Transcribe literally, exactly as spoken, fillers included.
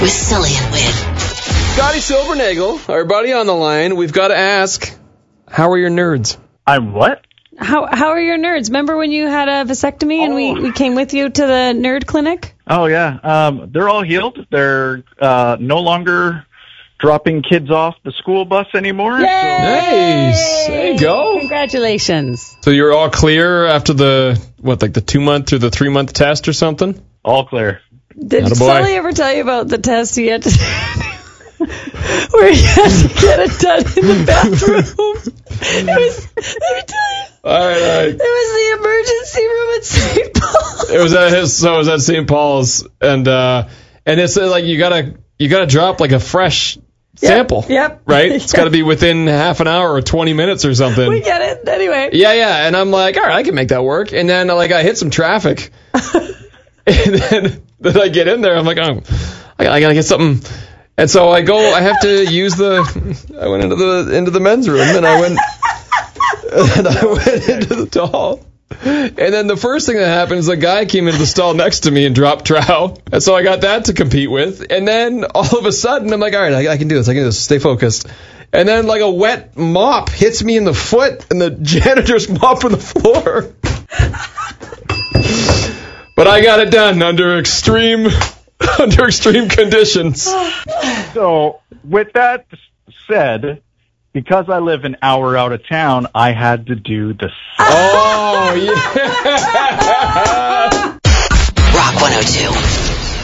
With Sully and Win. Scotty Silvernagel, our buddy on the line. We've got to ask, how are your nerds? I'm what? How how are your nerds? Remember when you had a vasectomy and Oh. we, we came with you to the nerd clinic? Oh, yeah. Um, they're all healed. They're uh, no longer dropping kids off the school bus anymore. Yay! Nice. There you go. Congratulations. So you're all clear after the, what, like the two-month or the three-month test or something? So all clear. Did Attaboy. Sully ever tell you about the test he had to where he had to get it done in the bathroom? It was, let me tell you, All right, all right. it was the emergency room at Saint Paul. It was at his, so it was at Saint Paul's, and uh, and it's uh, like you gotta you gotta drop like a fresh sample, yep. right? It's got to be within half an hour or twenty minutes or something. We get it anyway. Yeah, yeah, and I'm like, all right, I can make that work. And then like I hit some traffic, and then, then I get in there. I'm like, oh, I, I gotta get something. And so I go. I have to use the. I went into the into the men's room, and I went. And I went into the stall. And then the first thing that happened is a guy came into the stall next to me and dropped trow. And so I got that to compete with. And then all of a sudden, I'm like, all right, I, I can do this. I can do this. Stay focused. And then like a wet mop hits me in the foot, and the janitor's mopping the floor. But I got it done under extreme, under extreme conditions. So with that said, because I live an hour out of town, I had to do the... Oh, yeah. Rock one oh two.